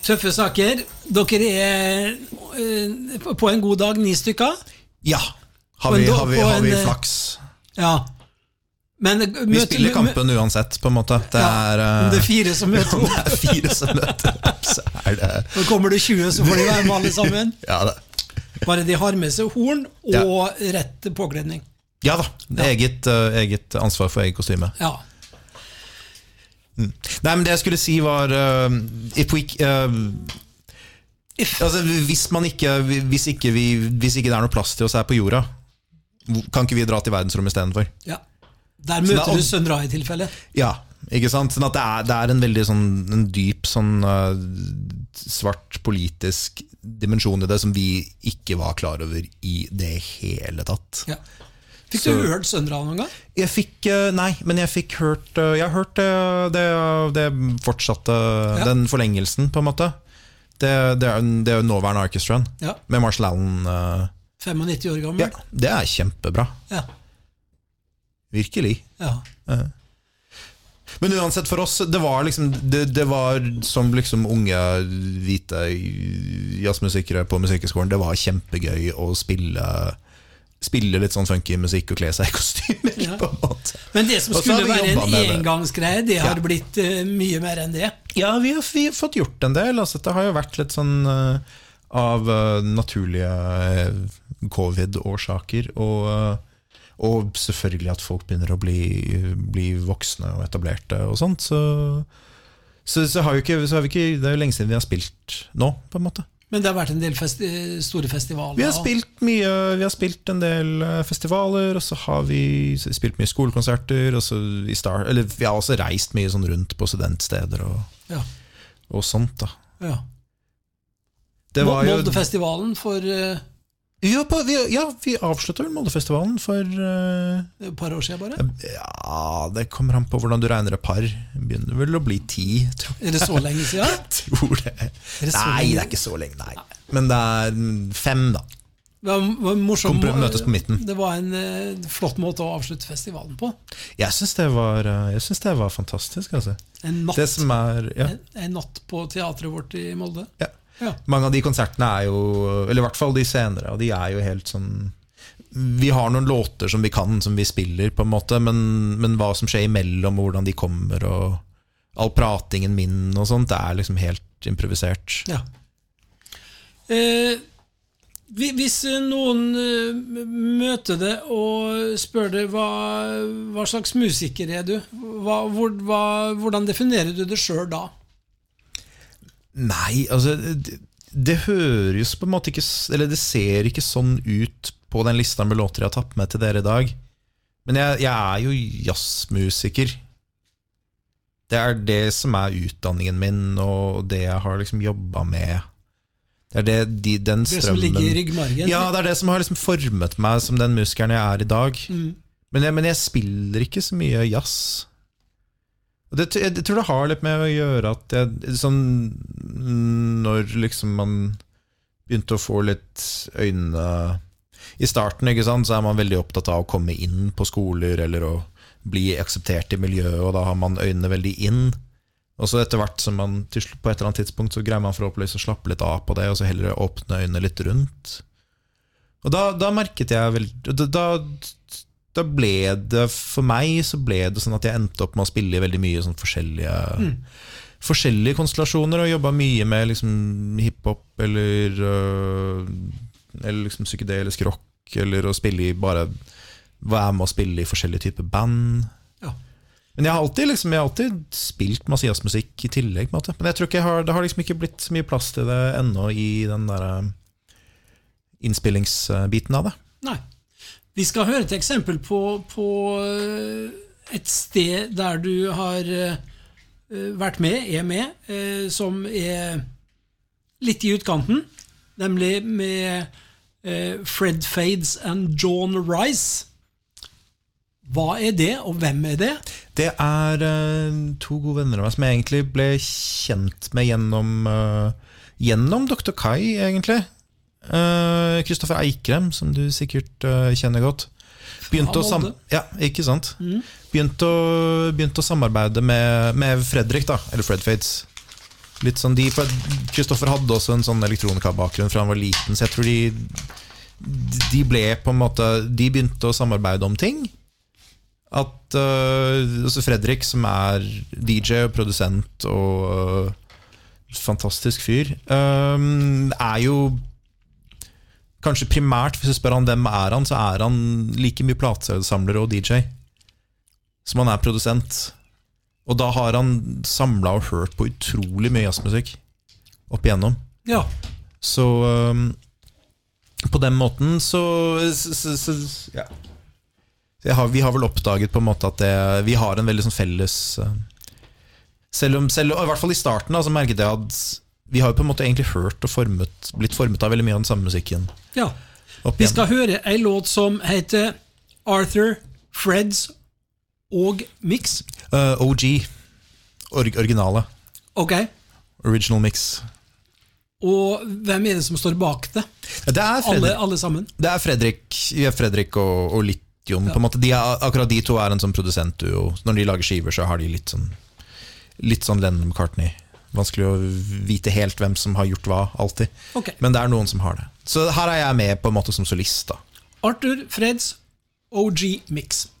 Tøffe saker. Dere på en god dag 9 stykker. Ja, har vi flaks. Ja. Men vi spiller kampen uansett, på en måte. Om det 4 som møter opp. Om det 4 som møter opp, så det... Nå kommer det 20, så får de være med alle sammen. Ja, det. Bare de har med seg horn og rett påkledning. Ja da, eget ansvar for eget kostyme. Ja. Nei, men det jeg skulle si var altså, hvis ikke det er noe plass til oss her på jorda, kan ikke vi dra til verdensrommet i stedet for? Ja. Der møter du Sun Ra i tilfelle. Ja, ikke sant? Sånn at det er en veldig sånn, en dyp sånn svart politisk dimensjon i det som vi ikke var klar over i det hele tatt. Ja. Fikk du hørt Sun Ra noen gang? Nei, men jeg fikk hørt jeg har hørt det fortsatte den forlengelsen på en måte. Det er jo nåværende orkestraen med Marshall Allen 95 år gammel. Ja, det er kjempebra. Ja. Virkelig. Ja. Men uansett for oss, det var liksom det var som liksom unge hvite jazzmusikere på musikkskolen, det var kjempegøy å spille litt sånn funky musikk og kle seg i kostymer på en måte. Men det som skulle være en engangsgreie, det har blitt mye mer enn det. Ja, vi har fått gjort en del. Altså, det har jo vært litt sånn av naturlige covid-årsaker og selvfølgelig at folk begynner å bli voksne og etablerte og sånt, så har vi ikke, det er jo lenge siden vi har spilt nå, på en måte. Men det har vært en del store festivaler? Vi har spilt mye, vi har spilt en del festivaler, og så har vi spilt mye skolekonserter, og så vi har også reist mye sånn rundt på studentsteder og sånt da. Ja. Moldefestivalen for... vi avsluttet Moldefestivalen for et par år siden bare? Ja, det kommer an på hvordan du regner et par. Det begynner vel å bli 10, tror jeg. Er det så lenge siden? Jeg tror det. Nei, det er ikke så lenge, nei. Men det er 5 da. Det var morsomt. Møtes på midten. Det var en flott måte å avslutte festivalen på. Jeg synes det var fantastisk, altså. En natt. Det som en natt på teatret vårt i Molde. Ja. Ja. Mange av de konsertene er jo, eller i hvert fall de senere, og de er jo helt sånn, vi har noen låter som vi kan, som vi spiller på en måte, men hva som skjer imellom, og hvordan de kommer, og all pratingen min og sånt, det er liksom helt improvisert. Ja. Hvis noen møter det og spør deg hva slags musiker er du, hvordan definerer du det selv da? Nei, altså det høres på en måte ikke, eller det ser ikke sånn ut på den lista med låter jeg har tatt med til dere i dag. Men jeg er jo jazzmusiker. Det er det som er utdanningen min, og det jeg har liksom jobbet med. Det er den strømmen. Det som ligger i ryggmargen. Ja, det er det som har liksom formet meg som den musikeren jeg er i dag. Men jeg spiller ikke så mye jazz. Jeg tror det har litt med å gjøre at sånn, når liksom man begynte å få litt øynene i starten, ikke sant, så er man veldig opptatt av å komme inn på skoler eller å bli akseptert i miljøet, og da har man øynene veldig inn, og så etter hvert som man på et eller annet tidspunkt så greier man forhåpentligvis å slappe litt av på det, og så heller åpne øynene litt rundt, og da merket jeg veldig, da ble det, for meg så ble det sånn at jeg endte opp med å spille i veldig mye sånn forskjellige konstellasjoner, og jobbet mye med liksom hiphop eller liksom psykedelisk rock, eller å spille i være med å spille i forskjellige typer band. Ja. Men jeg har alltid spilt masse jazzmusikk i tillegg, på en måte. Men jeg tror ikke det har liksom ikke blitt så mye plass til det ennå i den der innspillingsbiten av det. Nei. Vi skal høre et eksempel på et sted der du har vært med, som er litt i utkanten, nemlig med Fred Fades and John Rice. Hva er det, og hvem er det? Det er 2 gode venner av meg som jeg egentlig ble kjent med gjennom Dr. Kai, egentlig. Kristoffer Eikrem, som du sikkert kjenner godt, begynte å samarbeide med Fredrik da, eller Fred Fades, Litt sånn Kristoffer hadde også en sånn elektronika-bakgrunn fra han var liten, så jeg tror de ble på en måte, de begynte å samarbeide om ting. At altså Fredrik, som er DJ og produsent og fantastisk fyr, er jo kanskje primært, hvis du spør han hvem er han, så er han like mye platesamler og DJ som han er produsent. Og da har han samlet og hørt på utrolig mye jazzmusikk opp igjennom. Ja. Så på den måten så ja. Vi har vel oppdaget på en måte at vi har en veldig sånn felles selv, i hvert fall i starten da, så merket jeg at vi har jo på en måte egentlig hørt og blitt formet av veldig mye av den samme musikken. Ja, vi skal høre en låt som heter Arthur, Freds og Mix. OG, originale. Ok. Original Mix. Og hvem er det som står bak det? Det er Fredrik. Alle sammen? Det er Fredrik og litt Jon. Ja. På en måte, akkurat de to er en sånn produsentduo. Når de lager skiver, så har de litt sånn Lennon McCartney. Vanskelig å vite helt hvem som har gjort hva, alltid. Okay. Men det er noen som har det. Så her er jeg med på en måte som solist da. Arthur Freds, OG Mix.